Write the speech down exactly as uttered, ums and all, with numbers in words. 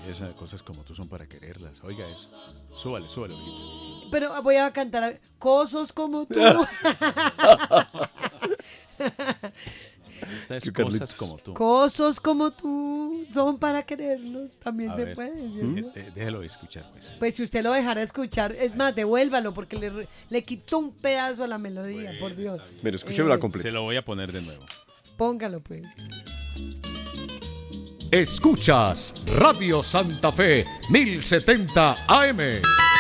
esas cosas como tú son para quererlas. Oiga eso. Súbale, súbale, amiguito. Pero voy a cantar Cosos como tú. Estas Qué cosas Carlitos. como tú. Cosos como tú son para quererlos. También A se ver, puede, eh, ¿cierto? eh, déjelo escuchar, pues. Pues si usted lo dejara escuchar, es más, devuélvalo porque le, re- le quitó un pedazo a la melodía, por Dios. Mira, escuchémosla Eh, completa. Se lo voy a poner de nuevo. Póngalo, pues. Escuchas Radio Santa Fe mil setenta A M.